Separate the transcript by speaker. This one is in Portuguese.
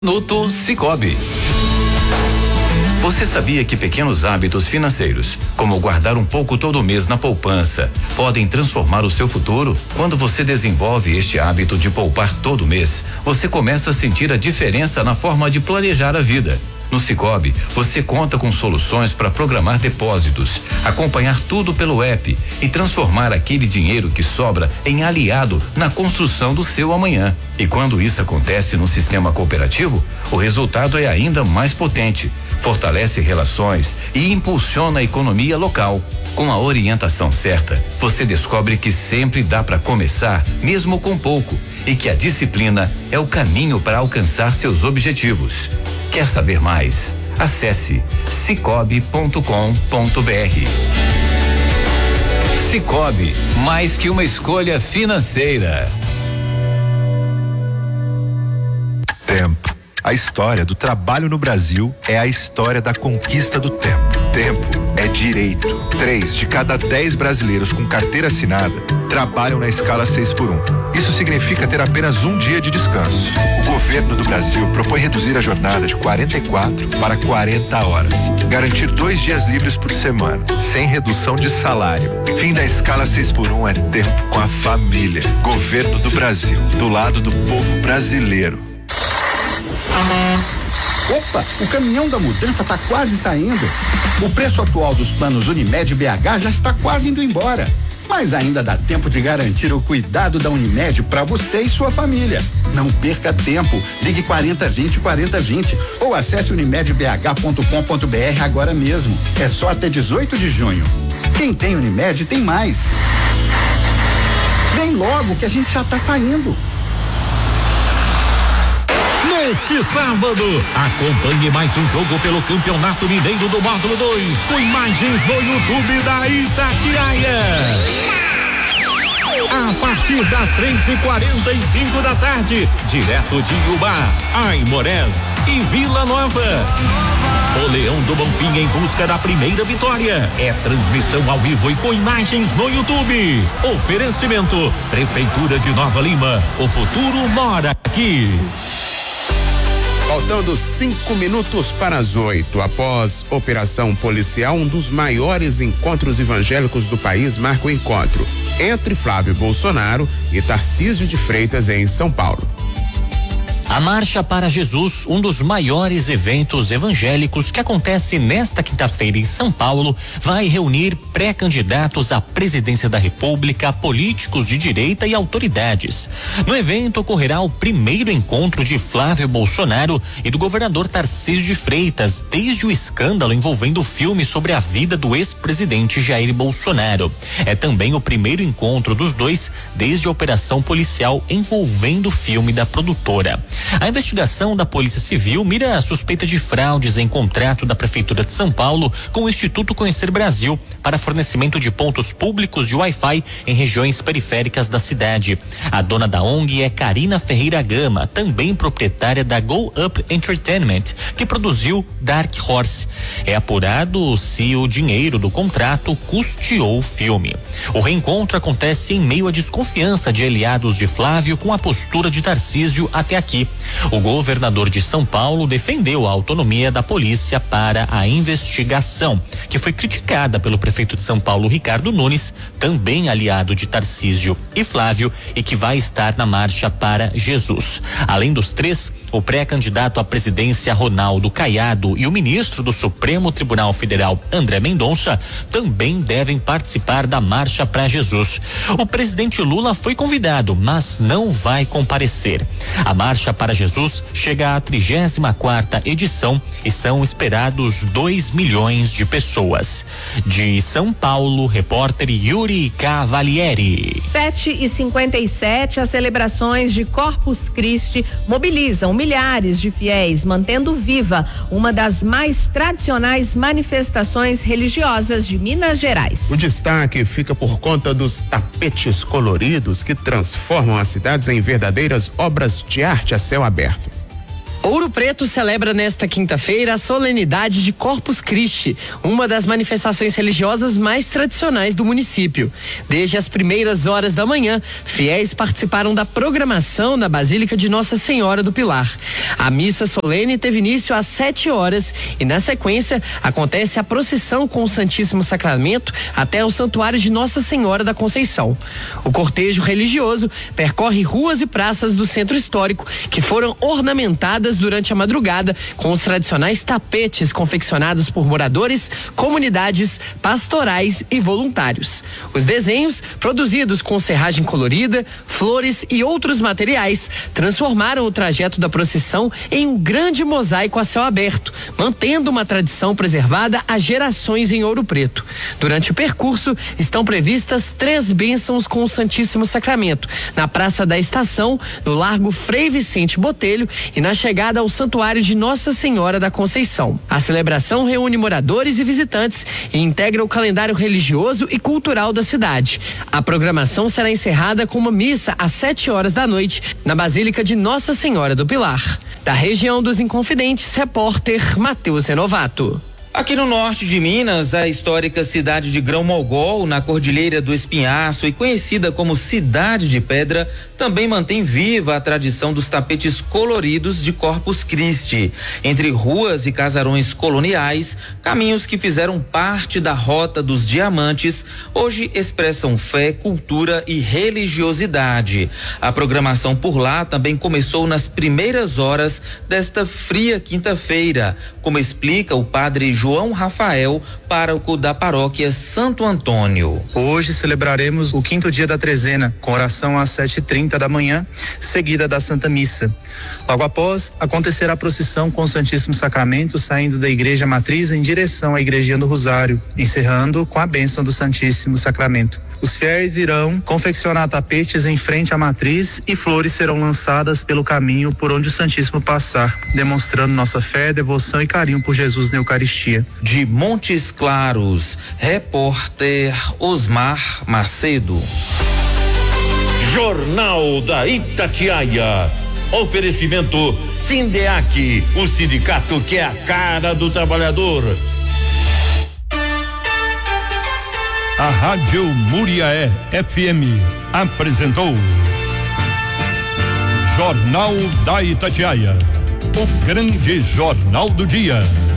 Speaker 1: Minuto Sicoob. Você sabia que pequenos hábitos financeiros, como guardar um pouco todo mês na poupança, podem transformar o seu futuro? Quando você desenvolve este hábito de poupar todo mês, você começa a sentir a diferença na forma de planejar a vida. No Sicoob, você conta com soluções para programar depósitos, acompanhar tudo pelo app e transformar aquele dinheiro que sobra em aliado na construção do seu amanhã. E quando isso acontece no sistema cooperativo, o resultado é ainda mais potente. Fortalece relações e impulsiona a economia local. Com a orientação certa, você descobre que sempre dá para começar, mesmo com pouco, e que a disciplina é o caminho para alcançar seus objetivos. Quer saber mais? Acesse sicoob.com.br. Sicoob, mais que uma escolha financeira.
Speaker 2: Tempo. A história do trabalho no Brasil é a história da conquista do tempo. Tempo é direito. 3 de cada 10 brasileiros com carteira assinada trabalham na escala 6x1. Isso significa ter apenas um dia de descanso. O governo do Brasil propõe reduzir a jornada de 44 para 40 horas. Garantir 2 dias livres por semana, sem redução de salário. Fim da escala 6x1 é tempo com a família. Governo do Brasil, do lado do povo brasileiro.
Speaker 3: Opa, o caminhão da mudança está quase saindo. O preço atual dos planos Unimed BH já está quase indo embora. Mas ainda dá tempo de garantir o cuidado da Unimed para você e sua família. Não perca tempo. Ligue 4020 ou acesse unimedbh.com.br agora mesmo. É só até 18 de junho. Quem tem Unimed tem mais. Vem logo que a gente já está saindo.
Speaker 4: Neste sábado, acompanhe mais um jogo pelo Campeonato Mineiro do Módulo 2, com imagens no YouTube da Itatiaia. A partir das 3h45 da tarde, direto de Iubá, Aimorés e Vila Nova. O Leão do Bonfim em busca da primeira vitória. É transmissão ao vivo e com imagens no YouTube. Oferecimento: Prefeitura de Nova Lima. O futuro mora aqui.
Speaker 5: Faltando 5 minutos para as 8, após operação policial, um dos maiores encontros evangélicos do país marca o encontro entre Flávio Bolsonaro e Tarcísio de Freitas em São Paulo.
Speaker 6: A Marcha para Jesus, um dos maiores eventos evangélicos que acontece nesta quinta-feira em São Paulo, vai reunir pré-candidatos à presidência da República, políticos de direita e autoridades. No evento ocorrerá o primeiro encontro de Flávio Bolsonaro e do governador Tarcísio de Freitas, desde o escândalo envolvendo o filme sobre a vida do ex-presidente Jair Bolsonaro. É também o primeiro encontro dos dois desde a operação policial envolvendo o filme da produtora. A investigação da Polícia Civil mira a suspeita de fraudes em contrato da Prefeitura de São Paulo com o Instituto Conhecer Brasil para fornecimento de pontos públicos de Wi-Fi em regiões periféricas da cidade. A dona da ONG é Karina Ferreira Gama, também proprietária da Go Up Entertainment, que produziu Dark Horse. É apurado se o dinheiro do contrato custeou o filme. O reencontro acontece em meio à desconfiança de aliados de Flávio com a postura de Tarcísio até aqui. O governador de São Paulo defendeu a autonomia da polícia para a investigação, que foi criticada pelo prefeito de São Paulo, Ricardo Nunes, também aliado de Tarcísio e Flávio, e que vai estar na Marcha para Jesus. Além dos três, o pré-candidato à presidência Ronaldo Caiado e o ministro do Supremo Tribunal Federal, André Mendonça, também devem participar da Marcha para Jesus. O presidente Lula foi convidado, mas não vai comparecer. A Marcha para Jesus chega à 34ª edição e são esperados 2 milhões de pessoas. De São Paulo, repórter Yuri Cavalieri.
Speaker 7: 7h57, as celebrações de Corpus Christi mobilizam milhares de fiéis, mantendo viva uma das mais tradicionais manifestações religiosas de Minas Gerais.
Speaker 5: O destaque fica por conta dos tapetes coloridos que transformam as cidades em verdadeiras obras de arte a céu aberto.
Speaker 8: Ouro Preto celebra nesta quinta-feira a solenidade de Corpus Christi, uma das manifestações religiosas mais tradicionais do município. Desde as primeiras horas da manhã, fiéis participaram da programação na Basílica de Nossa Senhora do Pilar. A missa solene teve início às 7 horas e, na sequência, acontece a procissão com o Santíssimo Sacramento até o Santuário de Nossa Senhora da Conceição. O cortejo religioso percorre ruas e praças do centro histórico, que foram ornamentadas durante a madrugada com os tradicionais tapetes confeccionados por moradores, comunidades, pastorais e voluntários. Os desenhos, produzidos com serragem colorida, flores e outros materiais, transformaram o trajeto da procissão em um grande mosaico a céu aberto, mantendo uma tradição preservada há gerações em Ouro Preto. Durante o percurso, estão previstas 3 bênçãos com o Santíssimo Sacramento, na Praça da Estação, no Largo Frei Vicente Botelho e na chegada ao Santuário de Nossa Senhora da Conceição. A celebração reúne moradores e visitantes e integra o calendário religioso e cultural da cidade. A programação será encerrada com uma missa às 7 horas da noite na Basílica de Nossa Senhora do Pilar. Da região dos Inconfidentes, repórter Matheus Renovato.
Speaker 9: Aqui no norte de Minas, a histórica cidade de Grão-Mogol, na Cordilheira do Espinhaço e conhecida como Cidade de Pedra, também mantém viva a tradição dos tapetes coloridos de Corpus Christi. Entre ruas e casarões coloniais, caminhos que fizeram parte da Rota dos Diamantes, hoje expressam fé, cultura e religiosidade. A programação por lá também começou nas primeiras horas desta fria quinta-feira, como explica o padre João Rafael, pároco da paróquia Santo Antônio.
Speaker 10: Hoje celebraremos o 5º dia da trezena, com oração às 7h30 da manhã, seguida da Santa Missa. Logo após, acontecerá a procissão com o Santíssimo Sacramento, saindo da Igreja Matriz em direção à Igrejinha do Rosário, encerrando com a bênção do Santíssimo Sacramento. Os fiéis irão confeccionar tapetes em frente à matriz e flores serão lançadas pelo caminho por onde o Santíssimo passar, demonstrando nossa fé, devoção e carinho por Jesus na Eucaristia.
Speaker 9: De Montes Claros, repórter Osmar Macedo.
Speaker 4: Jornal da Itatiaia. Oferecimento Sindeac, o sindicato que é a cara do trabalhador. A Rádio Muriaé FM apresentou Jornal da Itatiaia, o grande jornal do dia.